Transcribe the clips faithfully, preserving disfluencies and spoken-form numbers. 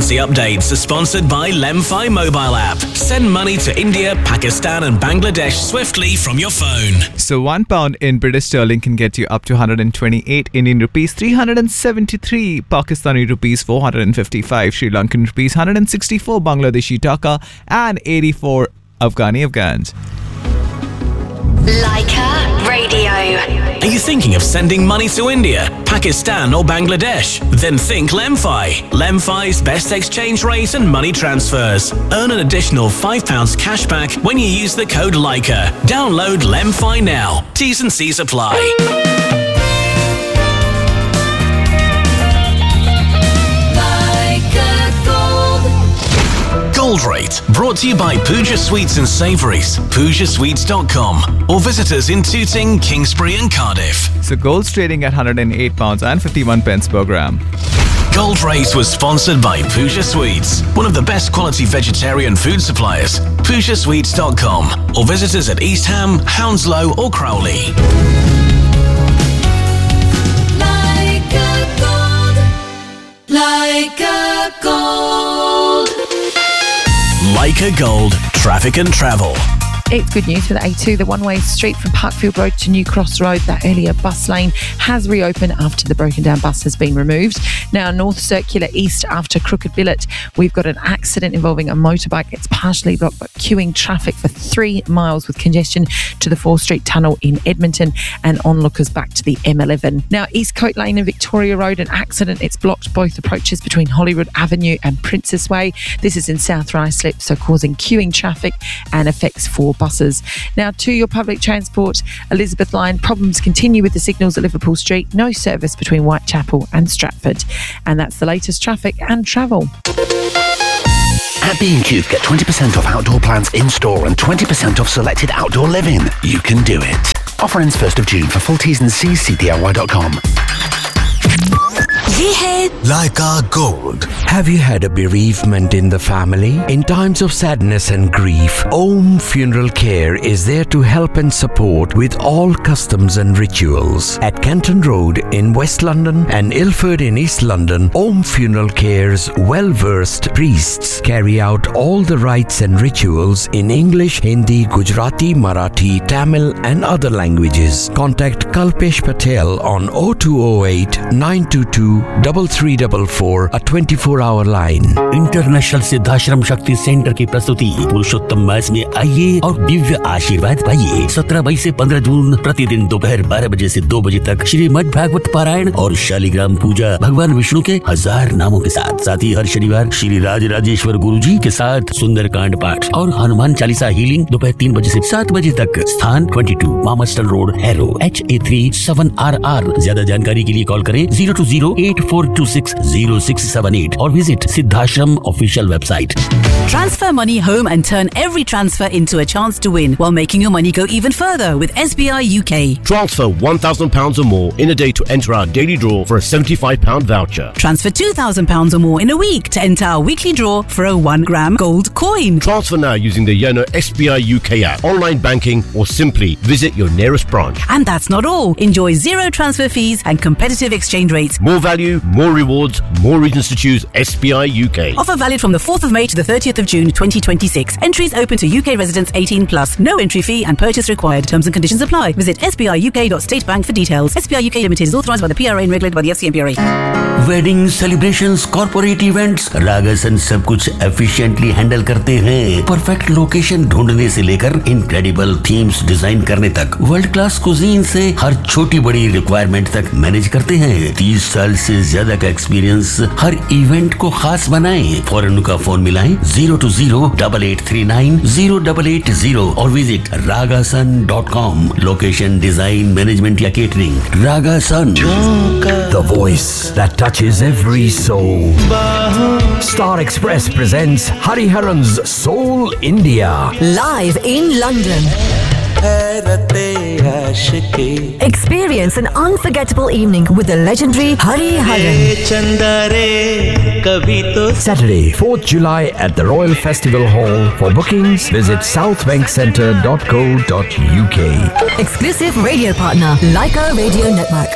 currency updates are sponsored by Lemfi mobile app. Send money to India, Pakistan and Bangladesh swiftly from your phone. So one pound in British sterling can get you up to one hundred twenty-eight Indian rupees, three hundred seventy-three Pakistani rupees, four hundred fifty-five Sri Lankan rupees, one hundred sixty-four Bangladeshi taka and eighty-four Afghani Afghans. Leica Radio. Are you thinking of sending money to India, Pakistan or Bangladesh? Then think Lemfi. Lemfi's best exchange rate and money transfers. Earn an additional five pounds cash back when you use the code Leica. Download Lemfi now. T's and C's apply. Gold Rate, brought to you by Pooja Sweets and Savouries, pooja sweets dot com, or visit us in Tooting, Kingsbury and Cardiff. So gold's trading at one hundred eight pounds and fifty-one pence per gram. Gold Rate was sponsored by Pooja Sweets, one of the best quality vegetarian food suppliers, pooja sweets dot com, or visit us at East Ham, Hounslow or Crowley. Like a gold, like a gold. Leica Gold, traffic and travel. It's good news for the A two. The one-way street from Parkfield Road to New Cross Road, that earlier bus lane has reopened after the broken down bus has been removed. Now, North Circular East after Crooked Billet, we've got an accident involving a motorbike. It's partially blocked, but queuing traffic for three miles with congestion to the fourth Street Tunnel in Edmonton and onlookers back to the M eleven. Now, East Coat Lane and Victoria Road, an accident. It's blocked both approaches between Hollywood Avenue and Princess Way. This is in South Ruislip, so causing queuing traffic and effects for buses. Now to your public transport, Elizabeth Line, problems continue with the signals at Liverpool Street. No service between Whitechapel and Stratford. And that's the latest traffic and travel. At B and Q, get twenty percent off outdoor plants in-store and twenty percent off selected outdoor living. You can do it. Offer ends first of June. For full T's and C's, see D I Y dot com. ये है Leica Gold. Have you had a bereavement in the family? In times of sadness and grief, Om Funeral Care is there to help and support with all customs and rituals. At Canton Road in West London and Ilford in East London, Om Funeral Care's well-versed priests carry out all the rites and rituals in English, Hindi, Gujarati, Marathi, Tamil and other languages. Contact Kalpesh Patel on oh two oh eight, nine two two, three three four four, a twenty-four hour line. International Siddhashram शक्ति centre की प्रस्तुति पुरुषोत्तम मास में आइए और दिव्य आशीर्वाद पाइए। सत्रह मई से पंद्रह जून प्रतिदिन दोपहर बारह बजे से दो बजे तक श्रीमद् भागवत पारायण और शालिग्राम पूजा भगवान विष्णु के हजार नामों के साथ। साथ ही हर शनिवार श्री राज राजेश्वर गुरु जी के साथ सुंदर कांड पाठ और हनुमान चालीसा हीलिंग दोपहर तीन बजे से सात बजे तक। स्थान बाईस मामस्टल road, harrow, H A three seven are are. ज्यादा जानकारी के लिए कॉल करें zero to zero eight four to six zero six seven eight or visit Siddhashram official website. Transfer money home and turn every transfer into a chance to win while making your money go even further with S B I U K. Transfer one thousand pounds or more in a day to enter our daily draw for a seventy-five pound voucher. Transfer two thousand pounds or more in a week to enter our weekly draw for a one gram gold coin. Transfer now using the Yono S B I U K app, online banking or simply visit your nearest branch. And that's not all. Enjoy zero transfer fees and competitive exchange rates. More value, more rewards, more reasons to choose S B I U K. Offer valid from the fourth of May to the thirtieth of June twenty twenty-six. Entries open to U K residents eighteen plus. No entry fee and purchase required. Terms and conditions apply. Visit s b i u k dot state bank for details. S B I U K Limited is authorised by the P R A and regulated by the F C M P R A. Wedding celebrations, corporate events, रागासन सब कुछ efficiently handle करते हैं। Perfect location ढूंढने से लेकर incredible themes design करने तक, world class cuisine से हर छोटी बड़ी रिक्वायरमेंट तक मैनेज करते हैं। तीस साल से ज्यादा का एक्सपीरियंस हर इवेंट को खास बनाए। फौरन उनका फोन मिलाएं zero to zero double eight three nine zero double eight zero और visit रागासन dot com. Location, design, management या catering, रागासन। The voice that touches every soul. Star Express presents Hariharan's Soul India. Live in London. Experience an unforgettable evening with the legendary Hariharan. Saturday, fourth July at the Royal Festival Hall. For bookings, visit south bank centre dot co dot u k. Exclusive radio partner, Leica Radio Network.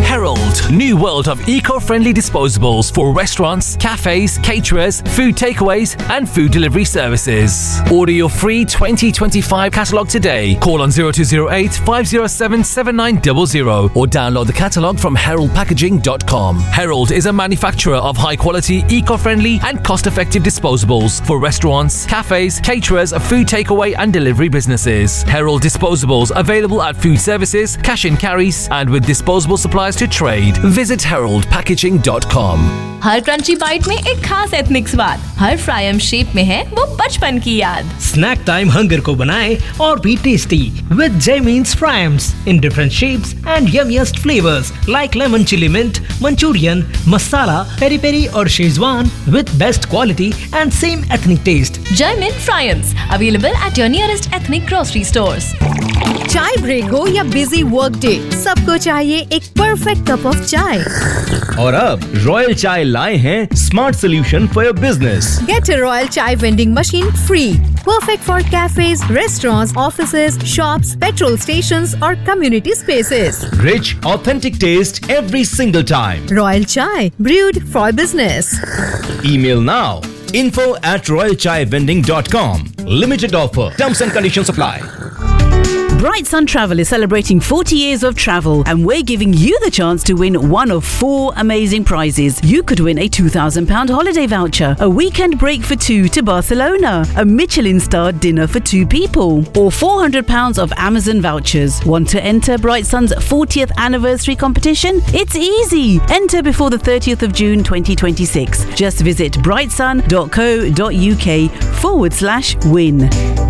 Herald, new world of eco-friendly disposables for restaurants, cafes, caterers, food takeaways and food delivery services. Order your free twenty twenty-five catalogue today. Call on zero two zero eight, five zero seven, seven nine zero zero or download the catalogue from herald packaging dot com. Herald is a manufacturer of high-quality, eco-friendly and cost-effective disposables for restaurants, cafes, caterers, food takeaway and delivery businesses. Herald disposables available at food services, cash and carries and with disposable supplies to trade. Visit herald packaging dot com. Her crunchy bite में एक खास ethnic स्वाद, हर fryum shape में है वो बचपन की याद। स्नैक टाइम हंगर को बनाए और भी tasty with Jaimin's Fryams in different shapes and yummiest flavors like lemon chili mint, Manchurian, masala, peri peri और Szechuan with best quality and same ethnic taste. Jaimin Fryams available at your nearest ethnic grocery stores. चाय break हो या busy work day, सबको चाहिए एक perfect cup of चाय। और अब रॉयल चाय लाए हैं smart solution for your business. Get a Royal Chai vending machine free. Perfect for cafes, restaurants, offices, shops, petrol stations or community spaces. Rich, authentic taste every single time. Royal Chai, brewed for business. Email now. info at royal chai vending dot com. Limited offer. Terms and conditions apply. Bright Sun Travel is celebrating forty years of travel and we're giving you the chance to win one of four amazing prizes. You could win a two thousand pounds holiday voucher, a weekend break for two to Barcelona, a Michelin-starred dinner for two people, or four hundred pounds of Amazon vouchers. Want to enter Bright Sun's fortieth anniversary competition? It's easy. Enter before the thirtieth of June twenty twenty-six. Just visit brightsun dot co dot uk forward slash win.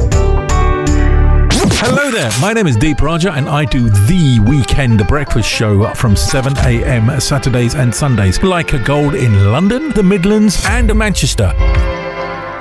Hello there, my name is Deep Raja and I do The Weekend Breakfast Show from seven a.m. Saturdays and Sundays. Like a Gold in London, the Midlands and Manchester.